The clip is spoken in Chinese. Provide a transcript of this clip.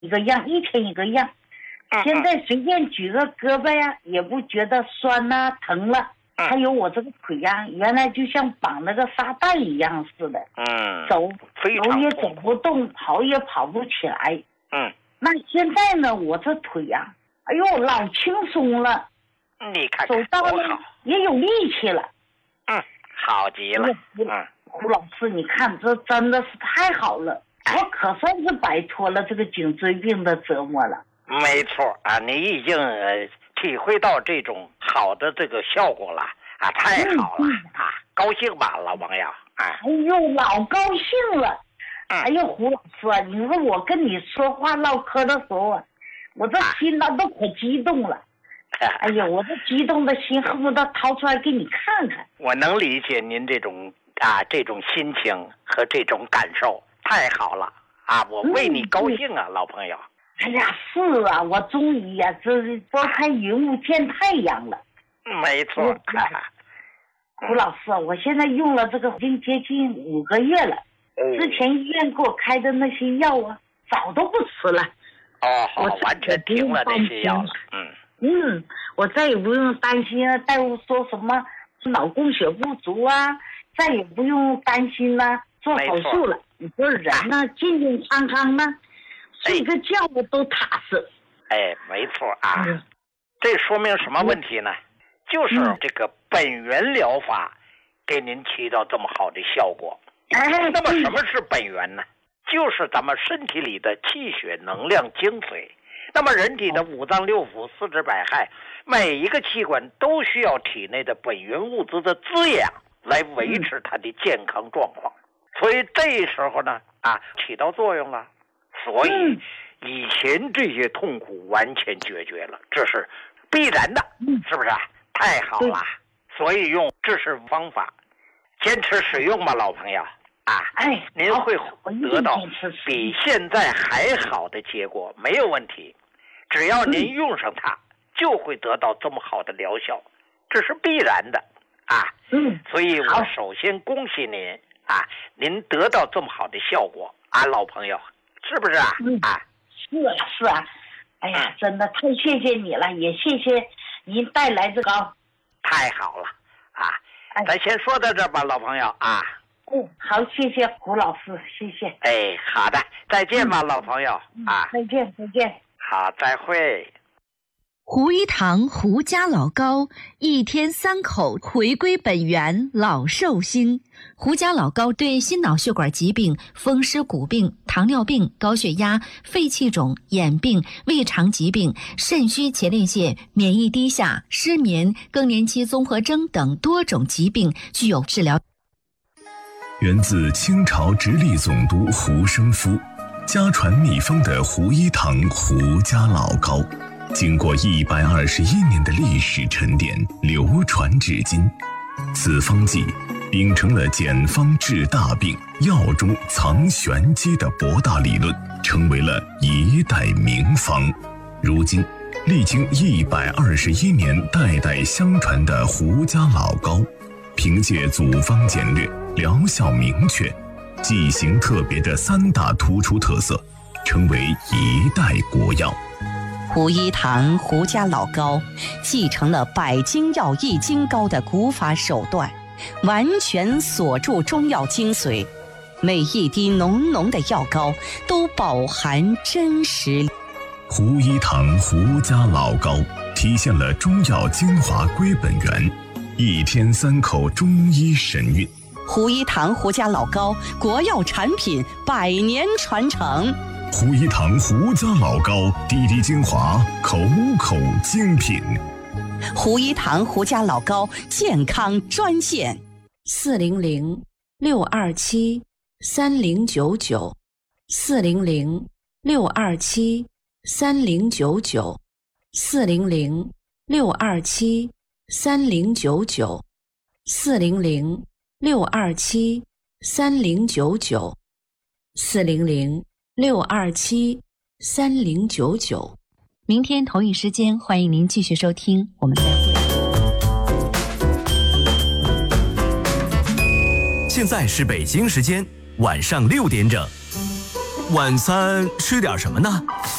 一个样，一天一个样。现在随便举个胳膊呀，也不觉得酸呐、疼了。还有我这个腿呀，原来就像绑那个沙袋一样似的。走也走不动，跑也跑不起来。那现在呢，我这腿呀，哎呦，老轻松了。 你看走到了也有力气了。 好极了。 胡老师，你看这真的是太好了，我可算是摆脱了这个颈椎病的折磨了。 没错啊，你已经体会到这种好的这个效果了啊，太好了啊，高兴吧，老朋友啊？ 哎呦，老高兴了。哎呦，胡老师啊，你说我跟你说话唠嗑的时候啊，我这心都可激动了。哎呦，我这激动的心恨不得掏出来给你看看。 我能理解您这种心情和这种感受，太好了啊！我为你高兴啊，老朋友。 哎呀，是啊，我终于呀，这拨开云雾见太阳了。 没错。 胡老师，我现在用了这个已经接近5个月了。之前医院给我开的那些药啊，早都不吃了。 好，完全停了那些药了。 我再也不用担心大夫说什么脑供血不足啊，再也不用担心做手术了。你说人呢，健健康康呢，睡个觉都踏实。 没错啊。这说明什么问题呢？就是这个本源疗法给您起到这么好的效果。那么什么是本源呢？就是咱们身体里的气血能量精髓。那么人体的五脏六腑、四肢百骸，每一个器官都需要体内的本源物质的滋养来维持它的健康状况。所以这时候呢，起到作用了。所以以前这些痛苦完全解决了，这是必然的，是不是？太好了。所以用这是方法，坚持使用吧，老朋友您会得到比现在还好的结果，没有问题。只要您用上它，就会得到这么好的疗效，这是必然的所以我首先恭喜您您得到这么好的效果老朋友，是不是是啊。哎呀，真的太谢谢你了，也谢谢您带来这个。 太好了咱先说到这吧，老朋友好，谢谢胡老师，谢谢。 好的，再见吧，老朋友再见。 好，再会。 胡一堂胡家老高，一天3口回归本源，老寿星。胡家老高对心脑血管疾病、风湿骨病、糖尿病、高血压、肺气肿、眼病、胃肠疾病、肾虚前列腺、免疫低下、失眠、更年期综合征等多种疾病具有治疗。 源自清朝直隶总督胡生夫，家传秘方的胡一堂胡家老高，经过121年的历史沉淀，流传至今。此方剂秉承了简方治大病、药中藏玄机的博大理论，成为了一代名方。如今历经121年代代相传的胡家老高，凭借组方简略、疗效明确、剂型特别的3大突出特色，成为一代国药。 胡一堂胡家老高继承了百金药易筋膏的古法手段，完全锁住中药精髓，每一滴浓浓的药膏都饱含真实。 胡一堂胡家老高体现了中药精华归本源，一天3口中医神韵。 胡一堂胡家老高国药产品100年传承。 胡一堂胡家老高滴滴精华，口口精品。 胡一堂胡家老高健康专线 400-627-3099 400-627-3099 400-627-3099 400-627-3099 400-627-3099。明天同一时间，欢迎您继续收听，我们再会。 现在是北京时间晚上6点整。 晚餐吃点什么呢？